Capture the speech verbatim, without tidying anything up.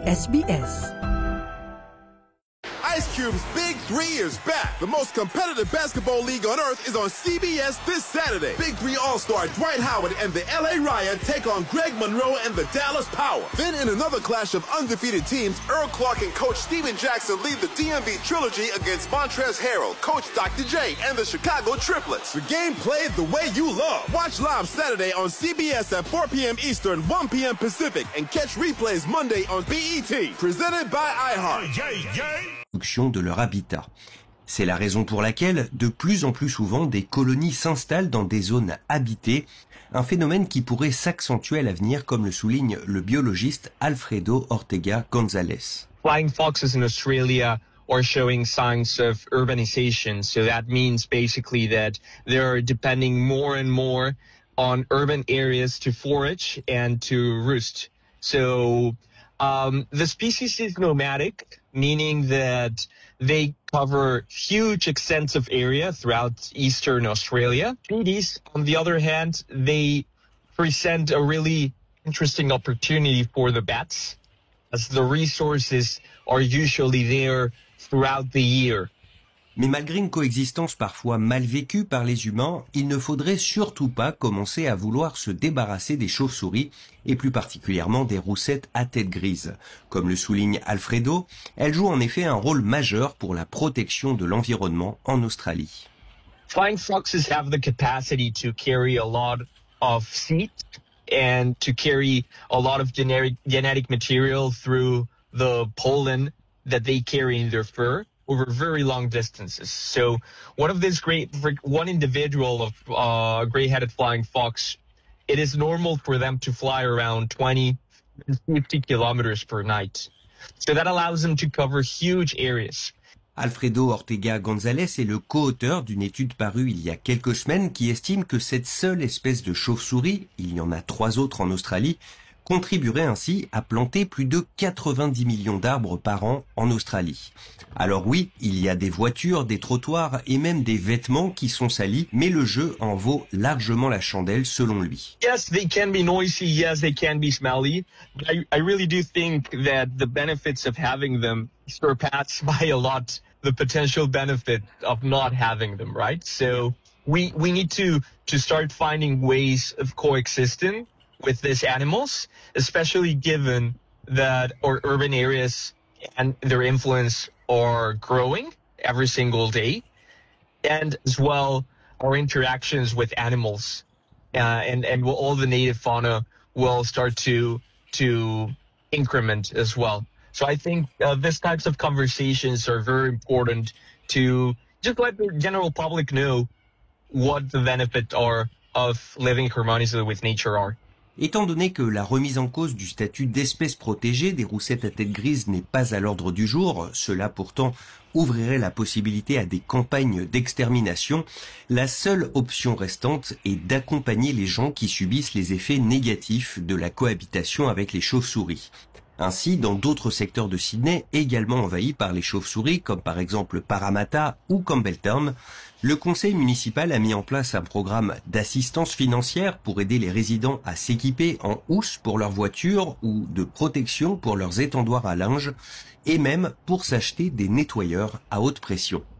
S B S. Ice Cube's Big Three is back. The most competitive basketball league on earth is on C B S this Saturday. Big Three All-Star Dwight Howard and the L A Riot take on Greg Monroe and the Dallas Power. Then in another clash of undefeated teams, Earl Clark and Coach Steven Jackson lead the D M V Trilogy against Montrezl Harrell, Coach Doctor J, and the Chicago Triplets. The game played the way you love. Watch live Saturday on C B S at four p.m. Eastern, one p.m. Pacific, and catch replays Monday on B E T. Presented by iHeart. Yeah, yeah. De leur habitat. C'est la raison pour laquelle, de plus en plus souvent, des colonies s'installent dans des zones habitées, un phénomène qui pourrait s'accentuer à l'avenir, comme le souligne le biologiste Alfredo Ortega González. Flying foxes in Australia are showing signs of urbanization, so that means basically that they're depending more and more on urban areas to forage and to roost. So um, the species is nomadic, meaning that they cover huge extents of area throughout eastern Australia. Treaties, on the other hand, they present a really interesting opportunity for the bats, as the resources are usually there throughout the year. Mais malgré une coexistence parfois mal vécue par les humains, il ne faudrait surtout pas commencer à vouloir se débarrasser des chauves-souris, et plus particulièrement des roussettes à tête grise. Comme le souligne Alfredo, elles jouent en effet un rôle majeur pour la protection de l'environnement en Australie. Flying foxes have the capacity to carry a lot of seed and to carry a lot of genetic, genetic material through the pollen that they carry in their fur over very long distances. So one of this great, one individual of uh, gray-headed flying fox, it is normal for them to fly around twenty, fifty kilometers per night. So that allows them to cover huge areas. Alfredo Ortega González est le co-auteur d'une étude parue il y a quelques semaines qui estime que cette seule espèce de chauve-souris, il y en a trois autres en Australie, contribuerait ainsi à planter plus de quatre-vingt-dix millions d'arbres par an en Australie. Alors oui, il y a des voitures, des trottoirs et même des vêtements qui sont salis, mais le jeu en vaut largement la chandelle selon lui. Yes, they can be noisy, yes, they can be smelly, but I, I really do think that the benefits of having them surpass by a lot the potential benefit of not having them, right? So we we need to to start finding ways of coexisting with these animals, especially given that our urban areas and their influence are growing every single day, and as well our interactions with animals uh, and and all the native fauna will start to to increment as well. So I think uh, these types of conversations are very important to just let the general public know what the benefits are of living harmoniously with nature are. Étant donné que la remise en cause du statut d'espèce protégée des roussettes à tête grise n'est pas à l'ordre du jour, cela pourtant ouvrirait la possibilité à des campagnes d'extermination, la seule option restante est d'accompagner les gens qui subissent les effets négatifs de la cohabitation avec les chauves-souris. Ainsi, dans d'autres secteurs de Sydney, également envahis par les chauves-souris, comme par exemple Parramatta ou Campbelltown, le conseil municipal a mis en place un programme d'assistance financière pour aider les résidents à s'équiper en housse pour leurs voitures ou de protection pour leurs étendoirs à linge, et même pour s'acheter des nettoyeurs à haute pression.